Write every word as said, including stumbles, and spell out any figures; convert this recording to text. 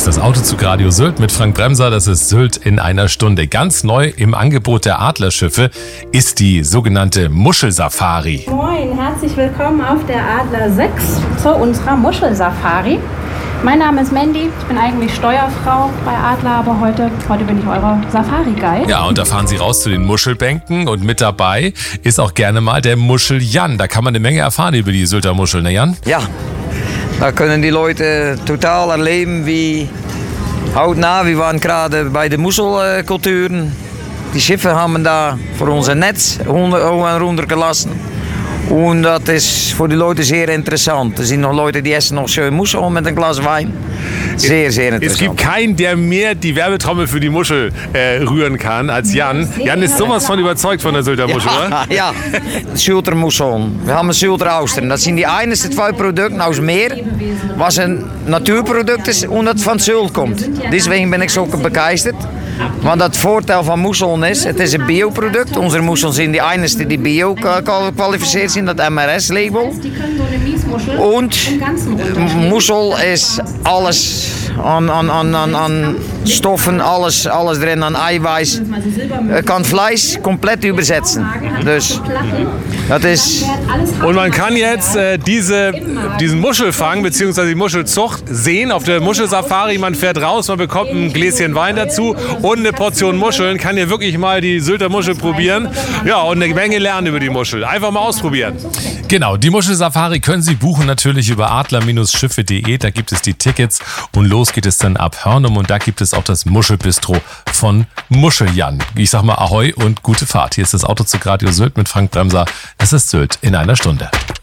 Hier ist das Autozug Radio Sylt mit Frank Bremser. Das ist Sylt in einer Stunde. Ganz neu im Angebot der Adlerschiffe ist die sogenannte Muschelsafari. Moin, herzlich willkommen auf der Adler sechs zu unserer Muschelsafari. Mein Name ist Mandy, ich bin eigentlich Steuerfrau bei Adler, aber heute, heute bin ich eure Safari-Guide. Ja, und da fahren Sie raus zu den Muschelbänken und mit dabei ist auch gerne mal der Muschel-Jan. Da kann man eine Menge erfahren über die Sylter Muscheln, ne Jan? Ja, da können die Leute total erleben, wie hautnah. Wir waren gerade bei den Muschelkulturen. Die Schiffe haben da für unser Netz runtergelassen. Und das ist für die Leute sehr interessant. Es sind noch Leute, die essen noch schön Muschel mit einem Glas Wein. Sehr, sehr interessant. Es gibt keinen, der mehr die Werbetrommel für die Muschel äh, rühren kann als Jan. Jan ist sowas von überzeugt von der Sylter Muschel, ja, oder? Ja, Sylter Muscheln. Wir haben Sylter Austern. Das sind die einzigen zwei Produkte aus Meer, was ein Naturprodukt ist und das von Sylt kommt. Deswegen bin ich so begeistert. Want dat Vorteil van Muscheln ist, het is een bioproduct. Unsere Muscheln sind die einzigen, die bio qualifiziert sind, das M R S-Label. Und Muschel ist alles an, an, an, an, an Stoffen, alles, alles drin, an Eiweiß. Er kann Fleisch komplett übersetzen. Dus, das ist Und man kann jetzt äh, diese, diesen Muschelfang bzw. die Muschelzucht sehen auf der Muschelsafari. Man fährt raus, man bekommt ein Gläschen Wein dazu und eine Portion Muscheln. Kann hier wirklich mal die Sylter Muschel probieren. Ja, und eine Menge lernen über die Muschel. Einfach mal ausprobieren. Genau, die Muschelsafari können Sie buchen natürlich über adler Schiffe punkt de. Da gibt es die Tickets und los geht es dann ab Hörnum und da gibt es auch das Muschelbistro von Muschel-Jan. Ich sag mal Ahoi und gute Fahrt. Hier ist das Autozug Radio Sylt mit Frank Bremser. Das ist Sylt in einer Stunde.